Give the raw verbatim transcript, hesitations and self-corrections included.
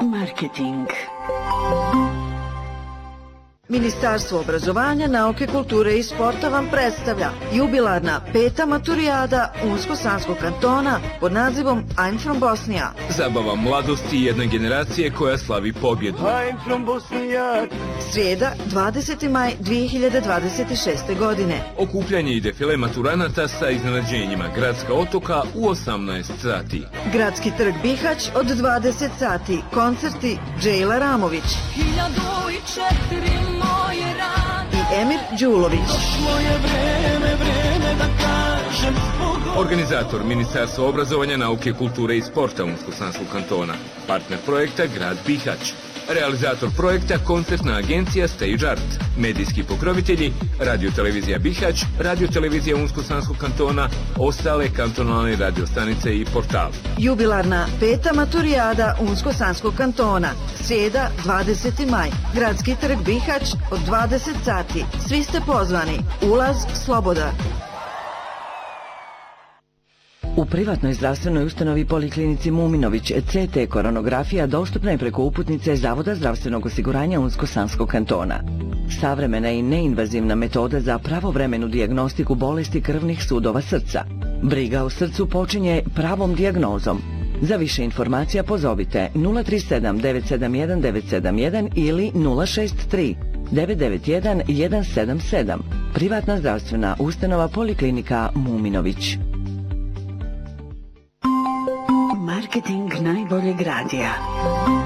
Marketing. Ministarstvo obrazovanja, nauke, kulture i sporta vam predstavlja jubilarna peta maturijada Unsko-Sanskog kantona pod nazivom I'm from Bosnia. Zabava mladosti jedne generacije koja slavi pobjedu. I'm from Bosnia. Srijeda, dvadeseti maj dvije hiljade dvadeset šeste. godine. Okupljanje i defile maturanata sa iznenađenjima Gradska otoka u osamnaest sati. Gradski trg Bihać od dvadeset sati. Koncerti Džejla Ramović i Emir Đulović. Organizator Ministarstvo obrazovanja, nauke, kulture i sporta Unsko-Sanskog kantona. Partner projekta Grad Bihać. Realizator projekta Koncertna agencija Stage Art. Medijski pokrovitelji Radio-televizija Bihać, Radio-televizija Unsko-Sanskog kantona, ostale kantonalne radiostanice i portal. Jubilarna peta maturijada Unsko-Sanskog kantona. Srijeda, dvadeseti maj. Gradski trg Bihać od dvadeset sati. Svi ste pozvani. Ulaz slobodan. U privatnoj zdravstvenoj ustanovi Poliklinici Muminović C T koronografija dostupna je preko uputnice Zavoda zdravstvenog osiguranja Unsko-Sanskog kantona. Savremena i neinvazivna metoda za pravovremenu dijagnostiku bolesti krvnih sudova srca. Briga o srcu počinje pravom dijagnozom. Za više informacija pozovite nula tri sedam devet sedam jedan devet sedam jedan ili nula šest tri devet devet jedan jedan sedam sedam. Privatna zdravstvena ustanova Poliklinika Muminović. Marketing najboljeg radija.